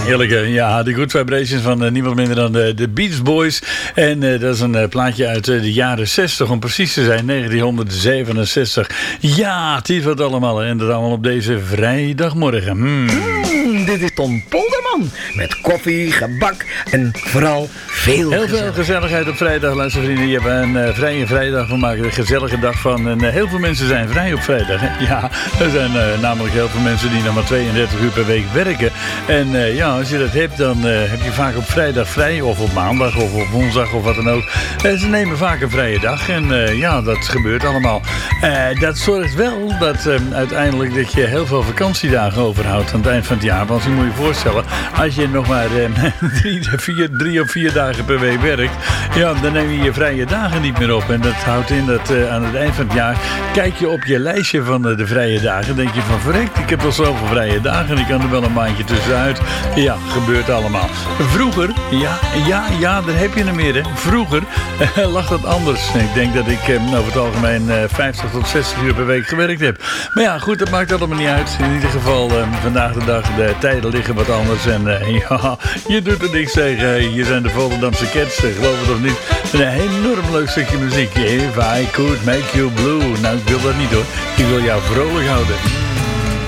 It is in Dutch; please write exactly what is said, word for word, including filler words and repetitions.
Heerlijk, ja, de Good Vibrations van uh, niemand minder dan de, de Beach Boys. En uh, dat is een uh, plaatje uit uh, de jaren zestig, om precies te zijn, negentien zevenenzestig. Ja, het is wat allemaal, en dat allemaal op deze vrijdagmorgen. Hmm. Mm, dit is Tom Polderman, met koffie, gebak en vooral veel Heel veel gezelligheid op vrijdag, luistervrienden. Je hebt een uh, vrije vrijdag, we maken er een gezellige dag van. En uh, heel veel mensen zijn vrij op vrijdag. Hè? Ja, er zijn uh, namelijk heel veel mensen die nog maar tweeëndertig uur per week werken. En uh, ja, als je dat hebt, dan uh, heb je vaak op vrijdag vrij, of op maandag, of op woensdag, of wat dan ook. Uh, ze nemen vaak een vrije dag en uh, ja, dat gebeurt allemaal. Uh, dat zorgt wel dat uh, uiteindelijk dat je heel veel vakantiedagen overhoudt aan het eind van het jaar. Want je moet je voorstellen, als je nog maar uh, drie, vier, drie of vier dagen per week werkt, ja, dan neem je je vrije dagen niet meer op. En dat houdt in dat uh, aan het eind van het jaar kijk je op je lijstje van uh, de vrije dagen, denk je van verrekt, ik heb al zoveel vrije dagen, ik kan er wel een maandje tussenuit. Ja, gebeurt allemaal. Vroeger, ja, ja, ja, daar heb je hem weer, hè. Vroeger uh, lag dat anders. Ik denk dat ik uh, over het algemeen uh, vijftig tot zestig uur per week gewerkt heb. Maar ja, goed, dat maakt allemaal niet uit. In ieder geval, uh, vandaag de dag, de tijden liggen wat anders. En uh, ja, je doet er niks tegen. Hier zijn de Volendamse Cats, uh, geloof het of niet. Een enorm leuk stukje muziek. If I could make you blue. Nou, ik wil dat niet hoor. Ik wil jou vrolijk houden.